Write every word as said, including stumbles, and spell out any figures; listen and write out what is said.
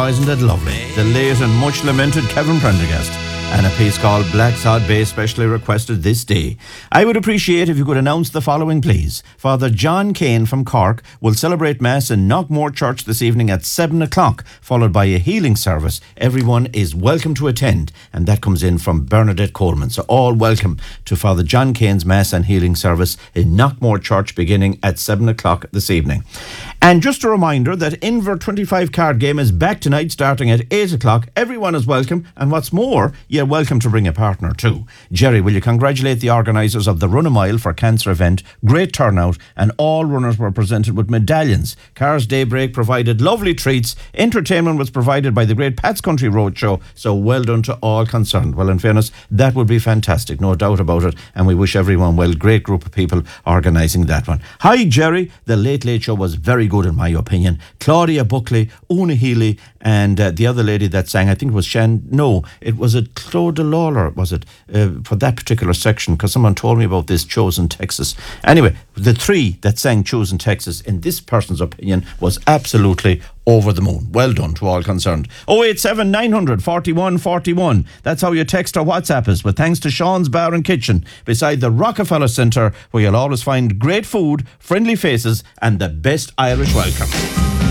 Oh, isn't it lovely? The late and much lamented Kevin Prendergast. And a piece called Black Sod Bay specially requested this day. I would appreciate if you could announce the following, please. Father John Kane from Cork will celebrate Mass in Knockmore Church this evening at seven o'clock, followed by a healing service. Everyone is welcome to attend. And that comes in from Bernadette Coleman. So all welcome to Father John Kane's Mass and healing service in Knockmore Church beginning at seven o'clock this evening. And just a reminder that Inver twenty-five card game is back tonight starting at eight o'clock. Everyone is welcome. And what's more, you're welcome to bring a partner too. Jerry, will you congratulate the organisers of the Run a Mile for Cancer event? Great turnout and all runners were presented with medallions. Cars Daybreak provided lovely treats. Entertainment was provided by the great Pat's Country Roadshow. So well done to all concerned. Well, in fairness, that would be fantastic, no doubt about it. And we wish everyone well. Great group of people organising that one. Hi, Jerry. The Late Late Show was very good in my opinion. Claudia Buckley, Una Healy, and uh, the other lady that sang, I think it was Shan, no, it was a Claude Lawler, was it, uh, for that particular section, because someone told me about this, Chosen Texas. Anyway, the three that sang Chosen Texas, in this person's opinion, was absolutely over the moon. Well done to all concerned. oh eight seven, nine hundred, forty-one forty-one. That's how you text or WhatsApp us, with thanks to Sean's Bar and Kitchen, beside the Rockefeller Centre, where you'll always find great food, friendly faces, and the best Irish welcome.